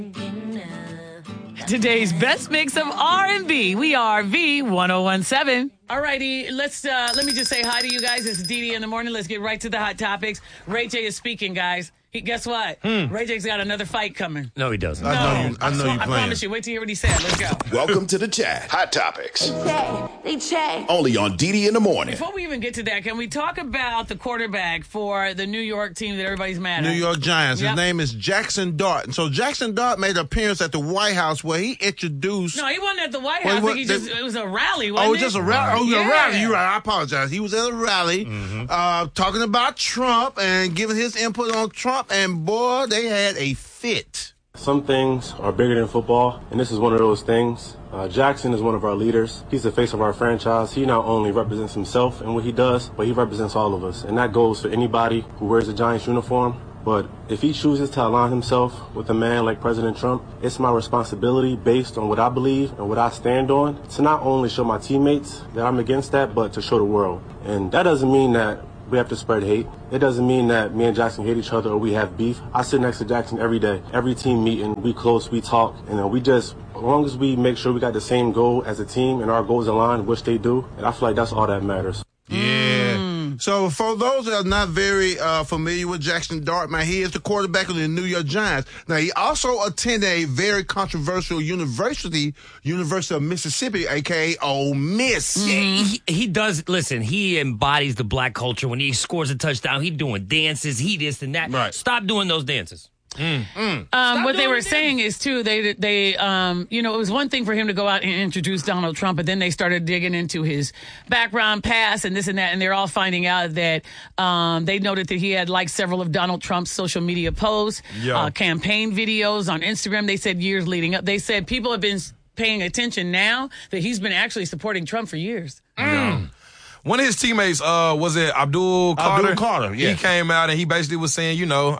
Today's best mix of R&B. We are V1017. All righty, let me just say hi to you guys. It's Dee in the morning. Let's get right to the hot topics. Ray J is speaking, guys. Guess what? Ray J's got another fight coming. No, he doesn't. I know you playing. I promise you. Wait till you hear what he said. Let's go. Welcome to the chat. Hot Topics. They check. Only on Dee in the morning. Before we even get to that, can we talk about the quarterback for the New York team that everybody's mad at? New York Giants. Yep. His name is Jackson Dart. And so Jackson Dart made an appearance at the White House where he introduced... No, he wasn't at the White House. I think it was a rally, wasn't it was just a rally. Oh, yeah. a rally. You're right. I apologize. He was at a rally talking about Trump and giving his input on Trump. And, boy, they had a fit. Some things are bigger than football, and this is one of those things. Jackson is one of our leaders. He's the face of our franchise. He not only represents himself and what he does, but he represents all of us. And that goes for anybody who wears a Giants uniform. But if he chooses to align himself with a man like President Trump, it's my responsibility, based on what I believe and what I stand on, to not only show my teammates that I'm against that, but to show the world. And that doesn't mean that we have to spread hate. It doesn't mean that me and Jackson hate each other or we have beef. I sit next to Jackson every day. Every team meeting, we close, we talk, and as long as we make sure we got the same goal as a team and our goals align, which they do, and I feel like that's all that matters. Yeah. So for those that are not very familiar with Jackson Dart, man, he is the quarterback of the New York Giants. Now, he also attended a very controversial University of Mississippi, a.k.a. Ole Miss. He does, listen, he embodies the black culture. When he scores a touchdown, he doing dances, he this and that. Right. Stop doing those dances. What they were saying is, too, they it was one thing for him to go out and introduce Donald Trump, but then they started digging into his background, past, and this and that, and they're all finding out that they noted that he had liked several of Donald Trump's social media posts, campaign videos on Instagram. They said years leading up. They said people have been paying attention now that he's been actually supporting Trump for years. One of his teammates, was it Abdul Carter? Abdul Carter, yeah. He came out and he basically was saying,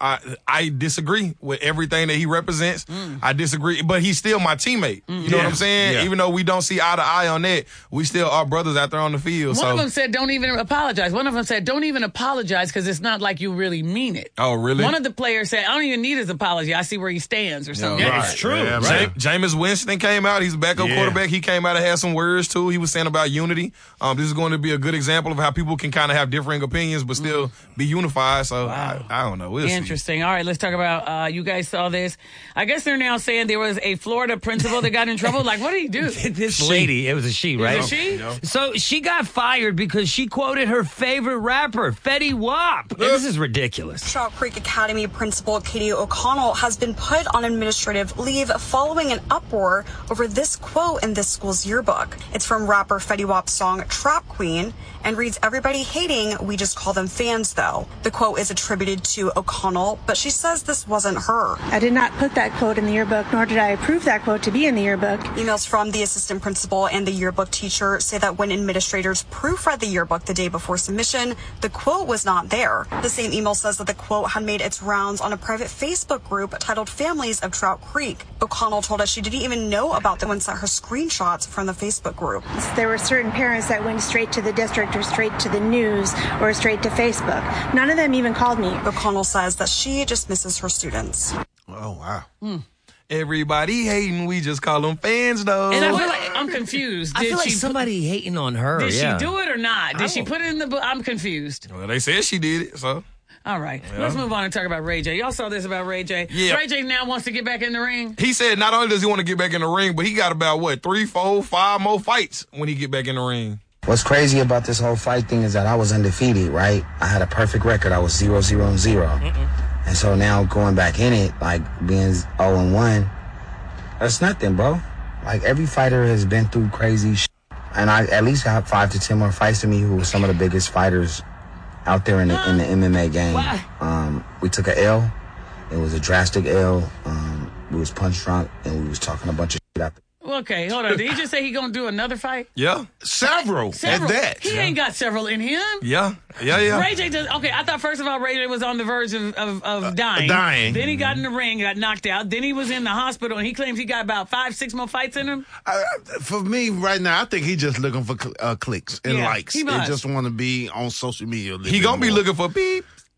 I disagree with everything that he represents. I disagree, but he's still my teammate. You know what I'm saying? Yeah. Even though we don't see eye to eye on that, we still are brothers out there on the field. One of them said, don't even apologize. One of them said, don't even apologize because it's not like you really mean it. Oh, really? One of the players said, I don't even need his apology. I see where he stands or something. Yeah, it's true. Yeah, right. Jameis Winston came out. He's a backup quarterback. He came out and had some words, too. He was saying about unity. This is going to be a good example of how people can kind of have differing opinions but still be unified. So I don't know. We'll Interesting. see. All right, let's talk about, you guys saw this. I guess they're now saying there was a Florida principal that got in trouble. Like, what did he do? This lady, it was a she, right? Is it she? So she got fired because she quoted her favorite rapper, Fetty Wap. This is ridiculous. Trout Creek Academy principal Katie O'Connell has been put on administrative leave following an uproar over this quote in this school's yearbook. It's from rapper Fetty Wap's song Trap Queen and reads, "Everybody hating, we just call them fans though." The quote is attributed to O'Connell, but she says this wasn't her. I did not put that quote in the yearbook, nor did I approve that quote to be in the yearbook. Emails from the assistant principal and the yearbook teacher say that when administrators proofread the yearbook the day before submission, the quote was not there. The same email says that the quote had made its rounds on a private Facebook group titled Families of Trout Creek. O'Connell told us she didn't even know about the one sent her screenshots from the Facebook group. There were certain parents that went straight to the district or straight to the news or straight to Facebook. None of them even called me. O'Connell says that she just misses her students. Oh, wow. Everybody hating, we just call them fans, though. And I feel like I'm confused. I feel like somebody hating on her. Did she do it or not? Did she put it in the book? I'm confused. Well, they said she did it, so. All right. Let's move on and talk about Ray J. Y'all saw this about Ray J. Yeah. Ray J now wants to get back in the ring. He said not only does he want to get back in the ring, but he got about, 3, 4, 5 more fights when he get back in the ring. What's crazy about this whole fight thing is that I was undefeated, right? I had a perfect record. I was 0-0-0. And so now going back in it, like being 0-1, that's nothing, bro. Like every fighter has been through crazy shit. And I at least have 5 to 10 more fights than me who are some of the biggest fighters out there in the MMA game. We took a L. It was a drastic L. We was punch drunk and we was talking a bunch of shit out there. Okay, hold on. Did he just say he gonna do another fight? Yeah. Several. At that. He ain't got several in him. Yeah. Ray J does. Okay, I thought first of all Ray J was on the verge of dying. Then he got in the ring, got knocked out. Then he was in the hospital, and he claims he got about 5, 6 more fights in him. For me, right now, I think he's just looking for clicks and likes. He and just want to be on social media. He gonna be looking for beep.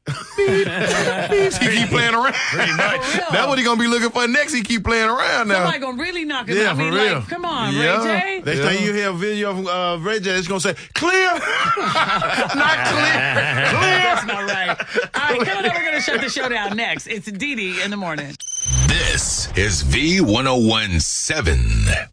Beep. He keep playing around. Pretty much. That's what he gonna be looking for next. He keep playing around now. Somebody gonna really knock him out. Yeah, I mean, for real. like, come on, Yeah. Ray J. Next time you hear a video from Ray J, it's gonna say clear, not clear, clear. That's not right. All right, coming up, we're gonna shut the show down next. It's Dee Dee in the morning. This is V1017.